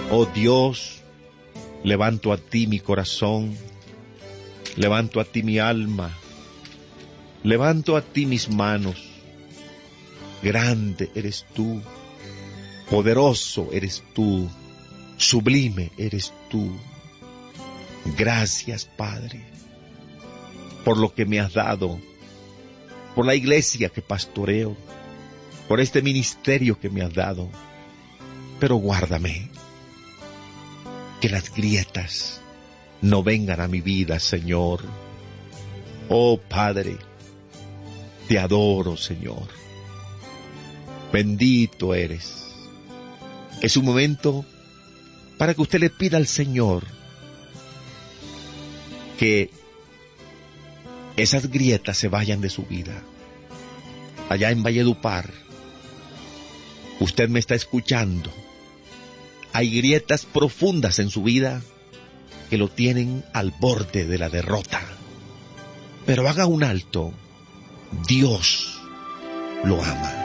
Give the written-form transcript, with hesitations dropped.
Oh Dios, levanto a ti mi corazón, levanto a ti mi alma, levanto a ti mis manos. Grande eres tú, poderoso eres tú, sublime eres tú. Gracias, Padre, por lo que me has dado, por la iglesia que pastoreo, por este ministerio que me has dado. Pero guárdame, que las grietas no vengan a mi vida, Señor. Oh Padre, te adoro, Señor. Bendito eres. Es un momento para que usted le pida al Señor que esas grietas se vayan de su vida. Allá en Valledupar, usted me está escuchando. Hay grietas profundas en su vida que lo tienen al borde de la derrota. Pero haga un alto. Dios lo ama.